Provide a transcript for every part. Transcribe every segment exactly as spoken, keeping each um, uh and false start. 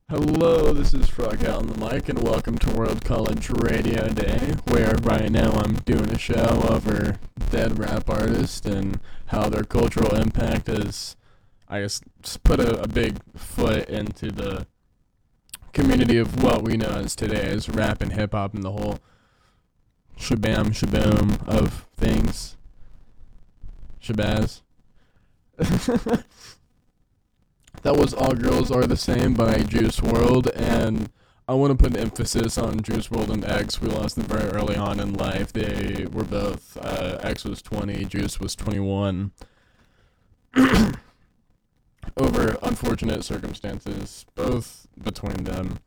Hello, this is Frog out on the mic, and welcome to World College Radio Day, where right now I'm doing a show over dead rap artists and how their cultural impact has, I guess, put a, a big foot into the community of what we know as today as rap and hip hop and the whole shabam shaboom of things. Shabazz. That was All Girls Are the Same by Juice world, and I want to put an emphasis on Juice world and X. We lost them very early on in life. They were both, uh, X was twenty, Juice was twenty-one. Over unfortunate circumstances, both between them.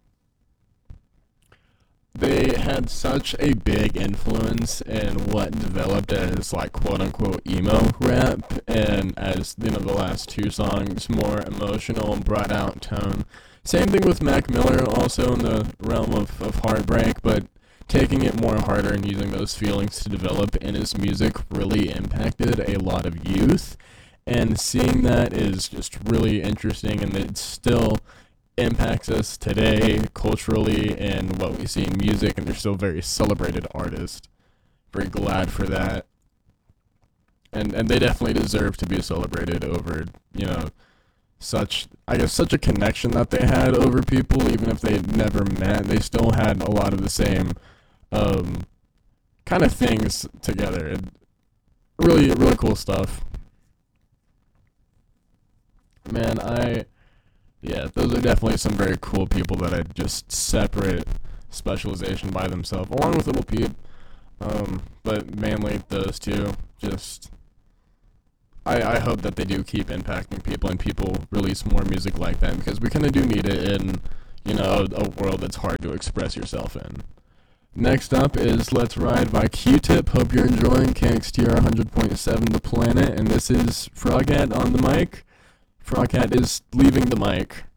They had such a big influence in what developed as like quote unquote emo rap, and as you know the last two songs more emotional and brought out tone. Same thing with Mac Miller, also in the realm of, of heartbreak, but taking it more harder and using those feelings to develop in his music really impacted a lot of youth, and seeing that is just really interesting, and it's still impacts us today culturally and what we see in music, and they're still very celebrated artists. Very glad for that. And and they definitely deserve to be celebrated over, you know, such I guess such a connection that they had over people, even if they never met, they still had a lot of the same um kind of things together. And really really cool stuff. Man, I Yeah, those are definitely some very cool people that had just separate specialization by themselves, along with Little Peep. Um, but mainly those two. Just, I, I hope that they do keep impacting people and people release more music like that, because we kind of do need it in, you know, a, a world that's hard to express yourself in. Next up is Let's Ride by Q-Tip. Hope you're enjoying K X T R one hundred point seven The Planet, and this is Froghat on the mic. Froghat is leaving the mic.